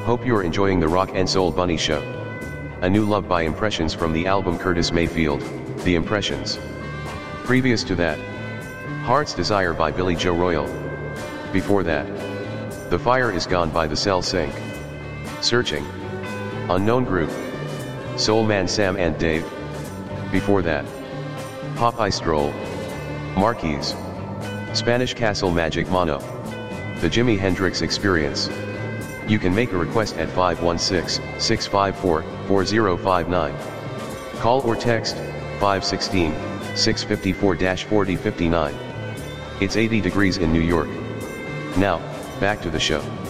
Hope you're enjoying the Rock and Soul Bunny Show. A new love by Impressions from the album Curtis Mayfield, The Impressions. Previous to that, Heart's Desire by Billy Joe Royal. Before that, The Fire Is Gone by the Cell Sync. Searching. Unknown Group. Soul Man Sam and Dave. Before that, Popeye Stroll. Marquise. Spanish Castle Magic Mono. The Jimi Hendrix Experience. You can make a request at 516-654-4059. Call or text 516-654-4059. It's 80 degrees in New York. Now, back to the show.